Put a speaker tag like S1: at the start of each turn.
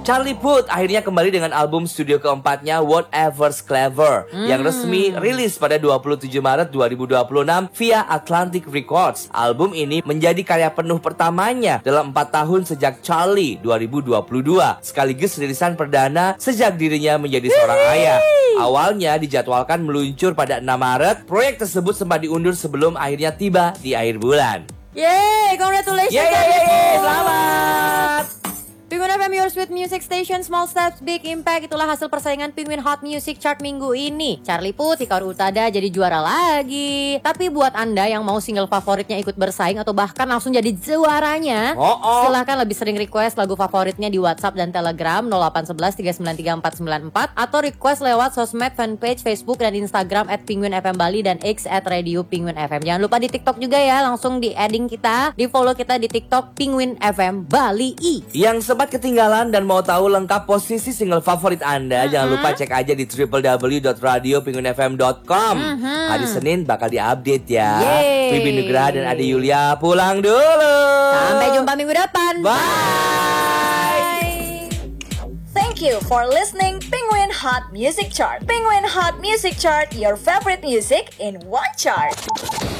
S1: Charlie Puth akhirnya kembali dengan album studio keempatnya Whatever's Clever yang resmi rilis pada 27 Maret 2026 via Atlantic Records. Album ini menjadi karya penuh pertamanya dalam 4 tahun sejak Charlie 2022, sekaligus rilisan perdana sejak dirinya menjadi seorang ayah. Awalnya dijadwalkan meluncur pada 6 Maret, proyek tersebut sempat diundur sebelum akhirnya tiba di akhir bulan.
S2: Yeay, congratulations.
S1: Yeay, selamat.
S2: Penguin FM, your sweet music station, small steps, big impact. Itulah hasil persaingan Penguin Hot Music Chart minggu ini. Charlie Puth, Hikaru Utada jadi juara lagi. Tapi buat Anda yang mau single favoritnya ikut bersaing atau bahkan langsung jadi juaranya, silahkan lebih sering request lagu favoritnya di WhatsApp dan Telegram 0811 393 494 atau request lewat sosmed fanpage Facebook dan Instagram @penguinfmbali dan X @radio_penguin_fm. Jangan lupa di TikTok juga ya, langsung di adding kita, di follow kita di TikTok Penguin FM Bali.
S1: Yang sempat ketinggalan dan mau tahu lengkap posisi single favorit Anda, jangan lupa cek aja di www.radiopenguinfm.com. Hari Senin bakal diupdate ya. Bibi Nugraha dan Ade Yulia pulang dulu.
S2: Sampai jumpa minggu depan.
S1: Bye.
S3: Thank you for listening Penguin Hot Music Chart. Penguin Hot Music Chart, your favorite music in one chart.